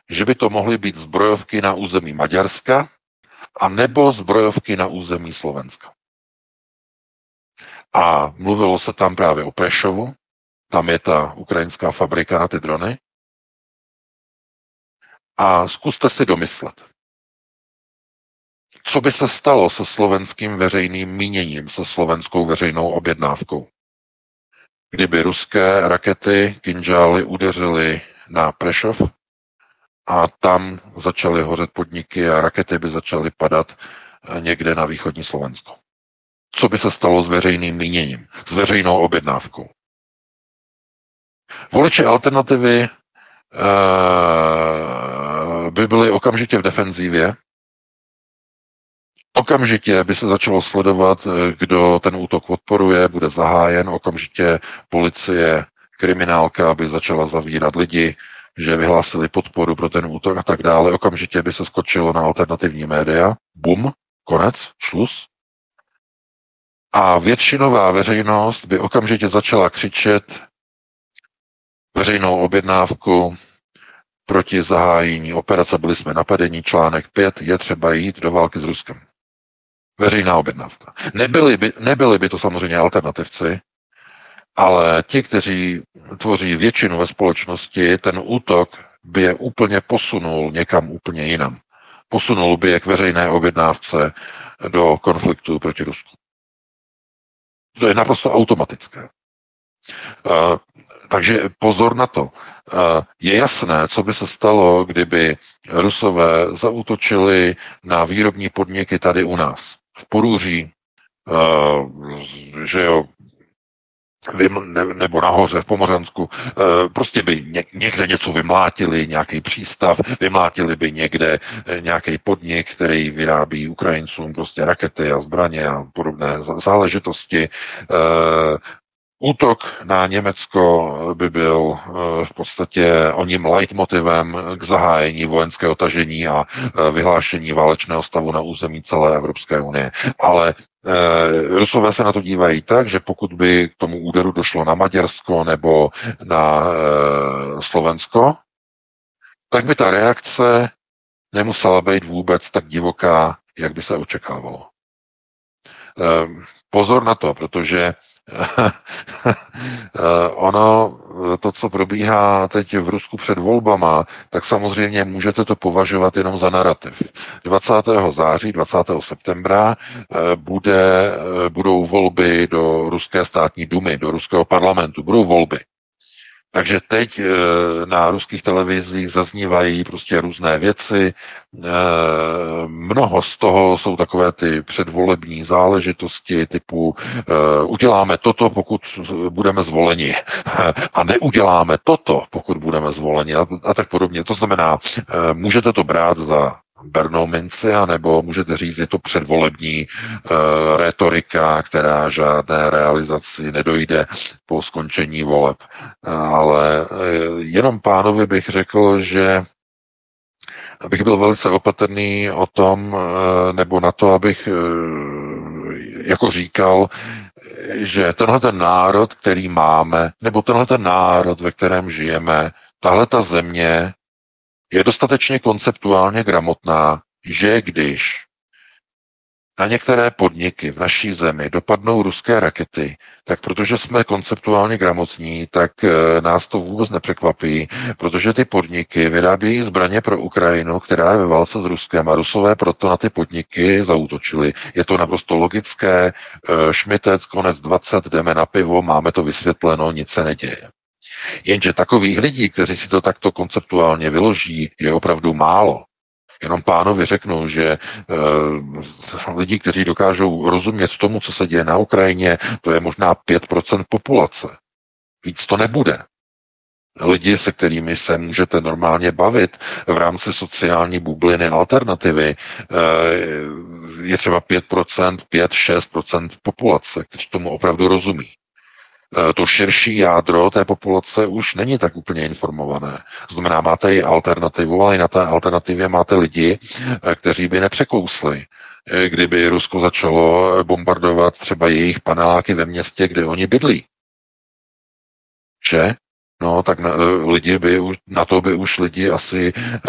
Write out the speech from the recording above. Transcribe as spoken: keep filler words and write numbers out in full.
že by to mohly být zbrojovky na území Maďarska a nebo zbrojovky na území Slovenska. A mluvilo se tam právě o Prešovu, tam je ta ukrajinská fabrika na ty drony. A zkuste si domyslet, co by se stalo se slovenským veřejným míněním, se slovenskou veřejnou objednávkou, kdyby ruské rakety Kinžály udeřily na Prešov a tam začaly hořet podniky a rakety by začaly padat někde na východní Slovensko. Co by se stalo s veřejným míněním, s veřejnou objednávkou? Voliči Alternativy uh, by byli okamžitě v defenzívě. Okamžitě by se začalo sledovat, kdo ten útok podporuje, bude zahájen. Okamžitě policie, kriminálka by začala zavírat lidi, že vyhlásili podporu pro ten útok a tak dále. Okamžitě by se skočilo na alternativní média. Bum, konec, šluz. A většinová veřejnost by okamžitě začala křičet veřejnou objednávku proti zahájení operace. Byli jsme napadeni, článek pět, je třeba jít do války s Ruskem. Veřejná objednávka. Nebyli by, nebyli by to samozřejmě alternativci, ale ti, kteří tvoří většinu ve společnosti, ten útok by je úplně posunul někam úplně jinam. Posunul by je k veřejné objednávce do konfliktu proti Rusku. To je naprosto automatické. Uh, takže pozor na to. Uh, je jasné, co by se stalo, kdyby Rusové zaútočili na výrobní podniky tady u nás. V Porúří, uh, že jo, nebo nahoře v Pomořansku, prostě by někde něco vymlátili, nějaký přístav, vymlátili by někde nějaký podnik, který vyrábí Ukrajincům prostě rakety a zbraně a podobné záležitosti. Útok na Německo by byl v podstatě oním leitmotivem k zahájení vojenského tažení a vyhlášení válečného stavu na území celé Evropské unie. Ale Rusové se na to dívají tak, že pokud by k tomu úderu došlo na Maďarsko nebo na Slovensko, tak by ta reakce nemusela být vůbec tak divoká, jak by se očekávalo. Pozor na to, protože ono, to, co probíhá teď v Rusku před volbama, tak samozřejmě můžete to považovat jenom za narrativ. dvacátého září, dvacátého septembra bude, budou volby do ruské státní dumy, do ruského parlamentu, budou volby. Takže teď na ruských televizích zaznívají prostě různé věci. Mnoho z toho jsou takové ty předvolební záležitosti typu uděláme toto, pokud budeme zvoleni a neuděláme toto, pokud budeme zvoleni a, a tak podobně. To znamená, můžete to brát za bernou minci, anebo můžete říct, je to předvolební uh, retorika, která žádné realizaci nedojde po skončení voleb. Ale uh, jenom pánovi bych řekl, že bych byl velice opatrný o tom, uh, nebo na to, abych uh, jako říkal, že tenhle ten národ, který máme, nebo tenhle ten národ, ve kterém žijeme, tahle ta země je dostatečně konceptuálně gramotná, že když na některé podniky v naší zemi dopadnou ruské rakety, tak protože jsme konceptuálně gramotní, tak nás to vůbec nepřekvapí, protože ty podniky vyrábějí zbraně pro Ukrajinu, která je ve válce s Ruskem a Rusové proto na ty podniky zaútočili. Je to naprosto logické, šmitec, konec dvacet, jdeme na pivo, máme to vysvětleno, nic se neděje. Jenže takových lidí, kteří si to takto konceptuálně vyloží, je opravdu málo. Jenom pánovi řeknu, že e, lidi, kteří dokážou rozumět tomu, co se děje na Ukrajině, to je možná pět procent populace. Víc to nebude. Lidi, se kterými se můžete normálně bavit v rámci sociální bubliny alternativy, e, je třeba pět procent, pět až šest procent populace, kteří tomu opravdu rozumí. To širší jádro té populace už není tak úplně informované. Znamená, máte i alternativu, ale i na té alternativě máte lidi, kteří by nepřekousli, kdyby Rusko začalo bombardovat třeba jejich paneláky ve městě, kde oni bydlí. Že? No, tak na, lidi by, na to by už lidi asi